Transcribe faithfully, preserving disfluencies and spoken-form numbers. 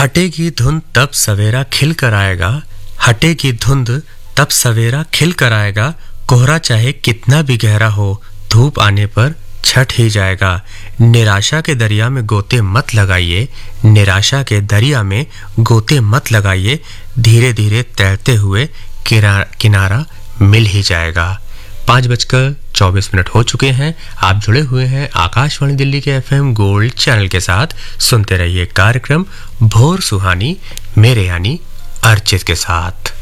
हटेगी धुंध तब सवेरा खिल कर आएगा, हटेगी धुंध तब सवेरा खिल कर आएगा, कोहरा चाहे कितना भी गहरा हो, धूप आने पर छट ही जाएगा। निराशा के दरिया में गोते मत लगाइए, निराशा के दरिया में गोते मत लगाइए, धीरे धीरे तैरते हुए किनारा मिल ही जाएगा। पाँच बजकर चौबीस मिनट हो चुके हैं। आप जुड़े हुए हैं आकाशवाणी दिल्ली के एफएम गोल्ड चैनल के साथ। सुनते रहिए कार्यक्रम भोर सुहानी मेरे यानी अर्चित के साथ।